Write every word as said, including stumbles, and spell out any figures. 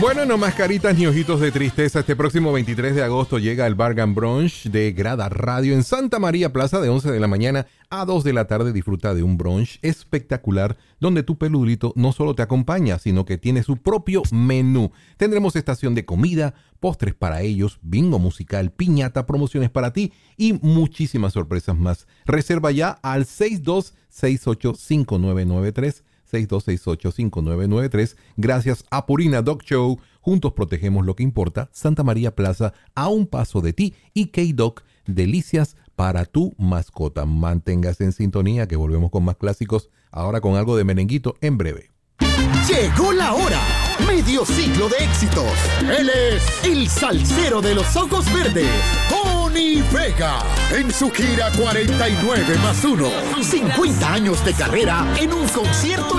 Bueno, no mascaritas ni ojitos de tristeza. Este próximo veintitrés de agosto llega el Bargain Brunch de Grada Radio en Santa María Plaza de once de la mañana a dos de la tarde. Disfruta de un brunch espectacular donde tu peludito no solo te acompaña, sino que tiene su propio menú. Tendremos estación de comida, postres para ellos, bingo musical, piñata, promociones para ti y muchísimas sorpresas más. Reserva ya al seis dos seis ocho cinco nueve nueve tres. seis dos seis ocho cinco nueve nueve tres. Gracias a Purina Dog Show. Juntos protegemos lo que importa. Santa María Plaza, a un paso de ti. Y K-Dog, delicias para tu mascota. Manténgase en sintonía que volvemos con más clásicos. Ahora con algo de merenguito en breve. Llegó la hora. Medio siglo de éxitos. Él es el salsero de los ojos verdes, Tony Vega, en su gira cuarenta y nueve más uno. cincuenta años de carrera en un concierto